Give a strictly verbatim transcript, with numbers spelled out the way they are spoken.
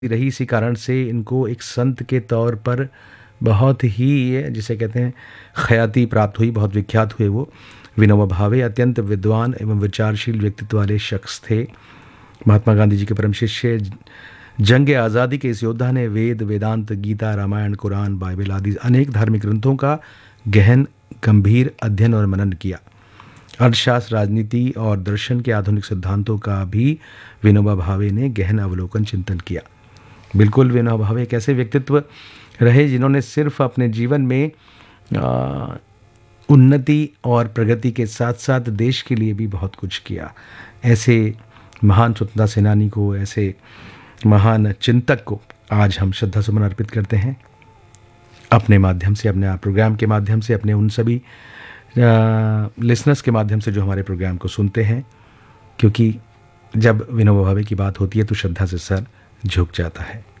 रही, इसी कारण से इनको एक संत के तौर पर बहुत ही, जिसे कहते हैं, ख्याति प्राप्त हुई, बहुत विख्यात हुए वो। विनोबा भावे अत्यंत विद्वान एवं विचारशील व्यक्तित्व वाले शख्स थे। महात्मा गांधी जी के परम शिष्य, जंग आज़ादी के इस योद्धा ने वेद, वेदांत, गीता, रामायण, कुरान, बाइबल आदि अनेक धार्मिक ग्रंथों का गहन गंभीर अध्ययन और मनन किया। अर्थशास्त्र, राजनीति और दर्शन के आधुनिक सिद्धांतों का भी विनोबा भावे ने गहन अवलोकन चिंतन किया। बिल्कुल, विनोबा भावे एक ऐसे व्यक्तित्व रहे जिन्होंने सिर्फ अपने जीवन में आ, उन्नति और प्रगति के साथ साथ देश के लिए भी बहुत कुछ किया। ऐसे महान स्वतंत्रता सेनानी को, ऐसे महान चिंतक को आज हम श्रद्धा सुमन अर्पित करते हैं अपने माध्यम से, अपने प्रोग्राम के माध्यम से, अपने उन सभी लिसनर्स के माध्यम से जो हमारे प्रोग्राम को सुनते हैं, क्योंकि जब विनोबा भावे की बात होती है तो श्रद्धा से सर झुक जाता है।